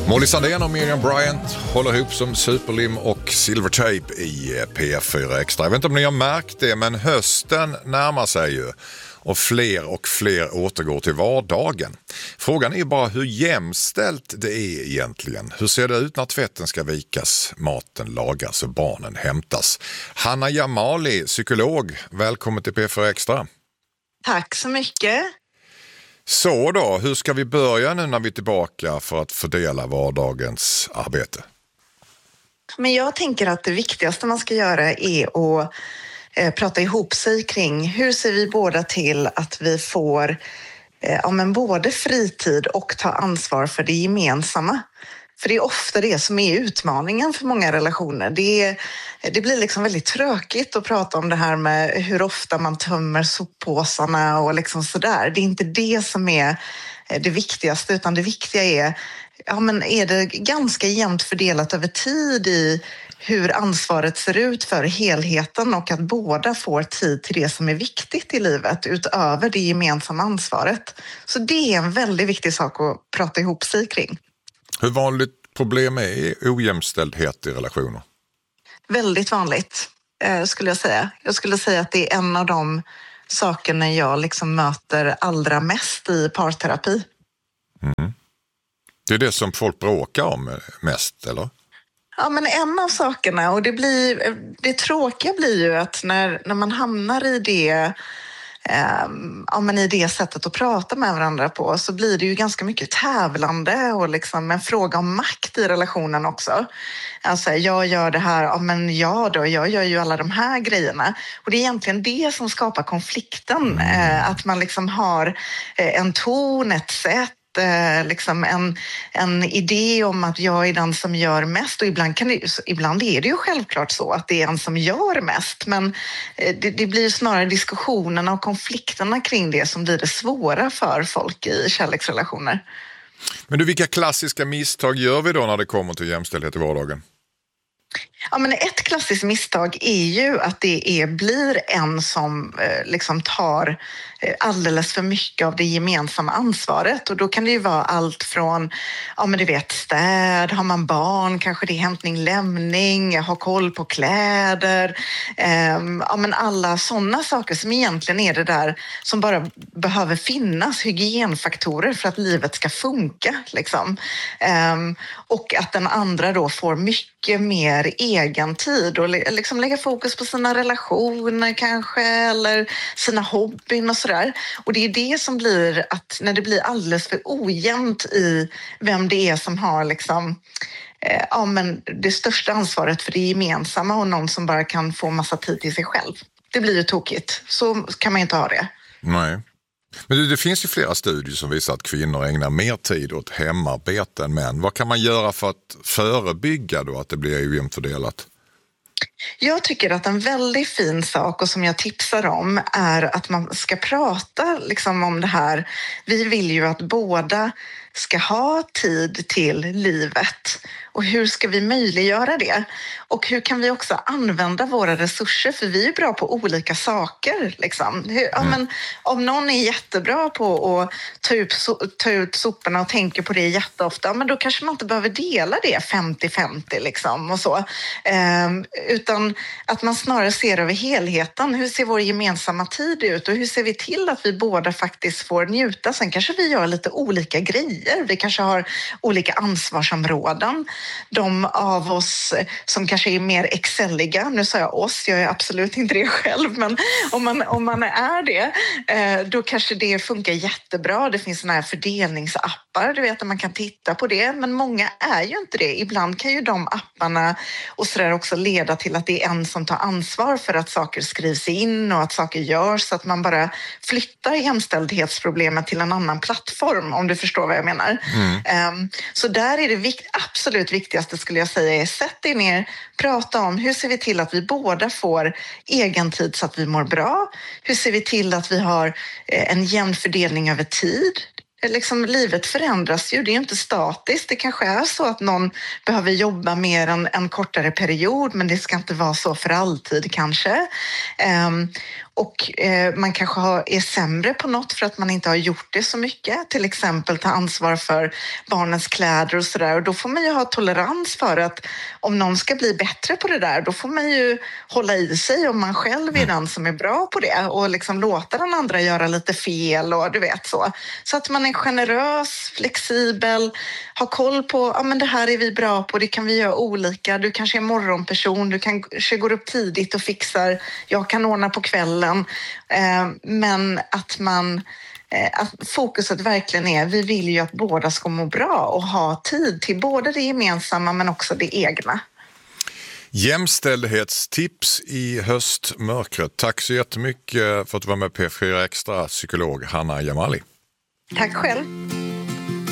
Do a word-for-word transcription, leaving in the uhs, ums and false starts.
Molly Sandén och Miriam Bryant håller ihop som superlim och silvertape i P F fyra Extra. Jag vet inte om ni har märkt det, men hösten närmar sig ju och fler och fler återgår till vardagen. Frågan är bara hur jämställt det är egentligen. Hur ser det ut när tvätten ska vikas, maten lagas och barnen hämtas? Hanna Jamali, psykolog, välkommen till P fyra Extra. Tack så mycket. Så då, hur ska vi börja nu när vi är tillbaka för att fördela vardagens arbete? Men jag tänker att det viktigaste man ska göra är att eh, prata ihop sig kring hur ser vi båda till att vi får eh, ja, men både fritid och ta ansvar för det gemensamma. För det är ofta det som är utmaningen för många relationer. Det, är, det blir liksom väldigt tråkigt att prata om det här med hur ofta man tömmer soppåsarna och liksom sådär. Det är inte det som är det viktigaste, utan det viktiga är, ja, men är det ganska jämnt fördelat över tid i hur ansvaret ser ut för helheten och att båda får tid till det som är viktigt i livet utöver det gemensamma ansvaret. Så det är en väldigt viktig sak att prata ihop sig kring. Hur vanligt problem är ojämställdhet i relationer? Väldigt vanligt, eh, skulle jag säga. Jag skulle säga att det är en av de sakerna jag liksom möter allra mest i parterapi. Mm. Det är det som folk bråkar om mest, eller? Ja, men en av sakerna, och det, blir, det tråkiga blir ju att när, när man hamnar i det Ja, men i det sättet att prata med varandra på så blir det ju ganska mycket tävlande och liksom en fråga om makt i relationen också. Alltså, jag gör det här, ja men jag då, jag gör ju alla de här grejerna. Och det är egentligen det som skapar konflikten, att man liksom har en ton, ett sätt, liksom en, en idé om att jag är den som gör mest, och ibland, kan det, ibland är det ju självklart så att det är en som gör mest, men det, det blir snarare diskussionerna och konflikterna kring det som blir det svåra för folk i kärleksrelationer. Men du, vilka klassiska misstag gör vi då när det kommer till jämställdhet i vardagen? Ja, men ett klassiskt misstag är ju att det är, blir en som eh, liksom tar eh, alldeles för mycket av det gemensamma ansvaret. Och då kan det ju vara allt från, ja men du vet, städ, har man barn, kanske det är hämtning, lämning, ha koll på kläder. Eh, ja men alla sådana saker som egentligen är det där som bara behöver finnas, hygienfaktorer för att livet ska funka. Liksom. Eh, och att den andra då får mycket mer egen tid och liksom lägga fokus på sina relationer kanske eller sina hobbyn och sådär. Och det är det som blir att när det blir alldeles för ojämnt i vem det är som har liksom eh, ja, men det största ansvaret för det gemensamma och någon som bara kan få massa tid till sig själv. Det blir ju tokigt. Så kan man inte ha det. Nej. Men det, det finns ju flera studier som visar att kvinnor ägnar mer tid åt hemarbete än män. Vad kan man göra för att förebygga då att det blir ojämnt fördelat? Jag tycker att en väldigt fin sak och som jag tipsar om är att man ska prata liksom om det här. Vi vill ju att båda ska ha tid till livet. Och hur ska vi möjliggöra det? Och hur kan vi också använda våra resurser? För vi är bra på olika saker. Liksom. Hur, ja, men, om någon är jättebra på att ta ut, so, ta ut soporna och tänker på det jätteofta, men då kanske man inte behöver dela det femtio femtio. Liksom, och så. Ehm, utan att man snarare ser över helheten. Hur ser vår gemensamma tid ut? Och hur ser vi till att vi båda faktiskt får njuta? Sen kanske vi gör lite olika grejer. Vi kanske har olika ansvarsområden. De av oss som kanske är mer excelliga, nu sa jag oss, jag är absolut inte det själv, men om man, om man är det, då kanske det funkar jättebra. Det finns såna här fördelningsappar, du vet att man kan titta på det, men många är ju inte det. Ibland kan ju de apparna och sådär också leda till att det är en som tar ansvar för att saker skrivs in och att saker görs, så att man bara flyttar jämställdhetsproblemet till en annan plattform, om du förstår vad jag menar. Mm. Så där är det vikt, absolut viktigaste skulle jag säga är sätt dig ner, prata om hur ser vi till att vi båda får egen tid så att vi mår bra. Hur ser vi till att vi har en jämn fördelning över tid? Liksom, livet förändras ju, det är ju inte statiskt. Det kanske är så att någon behöver jobba mer än en kortare period, men det ska inte vara så för alltid kanske. Um, och eh, man kanske har, är sämre på något för att man inte har gjort det så mycket. Till exempel ta ansvar för barnens kläder och sådär. Och då får man ju ha tolerans för att om någon ska bli bättre på det där, då får man ju hålla i sig om man själv är den som är bra på det och liksom låta den andra göra lite fel och du vet så. Så att man är generös, flexibel, har koll på, ja men det här är vi bra på, det kan vi göra olika. Du kanske är morgonperson, du kanske går upp tidigt och fixar, jag kan ordna på kvällen. Eh, men att man, eh, att fokuset verkligen är, vi vill ju att båda ska må bra och ha tid till både det gemensamma men också det egna. Jämställdhetstips i höstmörkret. Tack så jättemycket för att du var med P fyra Extra, psykolog Hanna Jamali. Tack själv.